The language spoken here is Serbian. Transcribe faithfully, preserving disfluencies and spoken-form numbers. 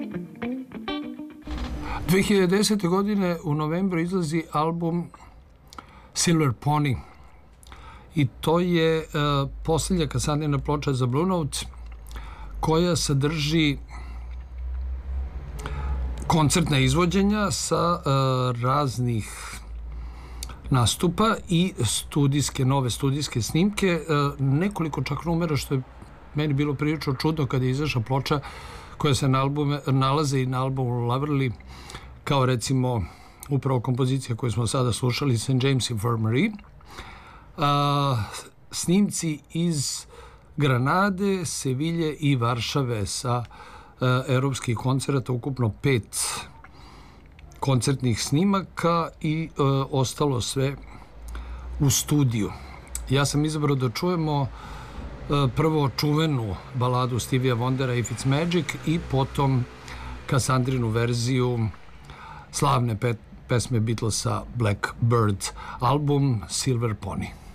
dve hiljade desete. godine u novembru izlazi album Silver Pony i to je uh, posljednja Kassandrina ploča za Blue Note koja sadrži koncertna izvođenja sa uh, raznih nastupa i studijske, nove studijske snimke, uh, nekoliko čak numera, što je meni bilo prilično čudno kada je izašla ploča koja se na albume, nalaze i na albumu Loverly, kao recimo upravo kompozicija koju smo sada slušali, Saint James Infirmary, a, snimci iz Granade, Sevilje i Varšave sa a, europskih koncerata, ukupno pet koncertnih snimaka i a, ostalo sve u studiju. Ja sam izabrao da čujemo a, prvo čuvenu baladu Stevija Wondera If It's Magic i potom Kassandrinu verziju slavne pet, pesme Beatlesa Blackbird, album Silver Pony.